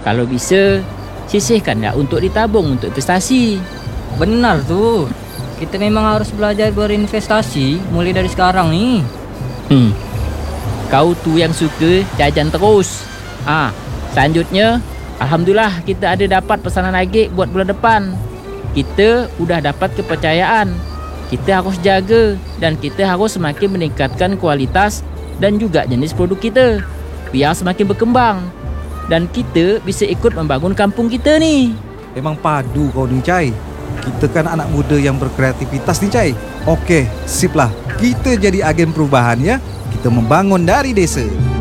Kalau bisa, sisihkanlah untuk ditabung untuk investasi. Benar tu. Kita memang harus belajar berinvestasi mulai dari sekarang ni. Kau tu yang suka jajan terus. Selanjutnya, Alhamdulillah kita ada dapat pesanan lagi buat bulan depan. Kita udah dapat kepercayaan. Kita harus jaga dan kita harus semakin meningkatkan kualitas dan juga jenis produk kita biar semakin berkembang. Dan kita bisa ikut membangun kampung kita ni. Memang padu kau ni, Cai. Kita kan anak muda yang berkreativitas ni, Cai. Okey, sip lah. Kita jadi agen perubahan ya. Kita membangun dari desa.